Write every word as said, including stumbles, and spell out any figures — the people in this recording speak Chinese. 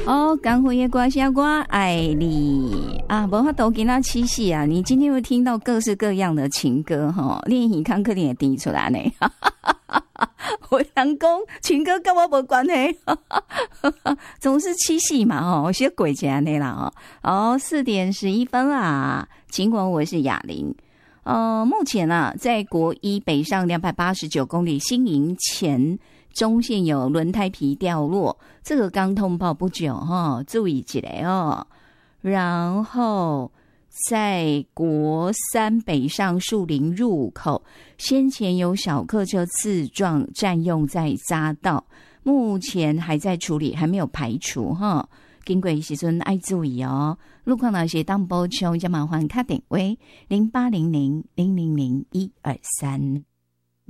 哦，刚回的歌声我爱你啊，无法度今仔七夕啊，你今天会听到各式各样的情歌哈，练习康克也滴出来呢。我人讲情歌跟我无关系，总是七夕嘛哦，我学鬼节安尼啦哦。哦，四点十一分啦，尽管我是雅玲。呃，目前啊，在国一北上两百八十九公里新营前中线有轮胎皮掉落，这个刚通报不久哈，注意一下哦。然后在国三北上树林入口，先前有小客车刺撞占用在匝道，目前还在处理，还没有排除哈。经过时阵爱注意哦。路况那些当补充，就麻烦打电话零八零零零零零一二三。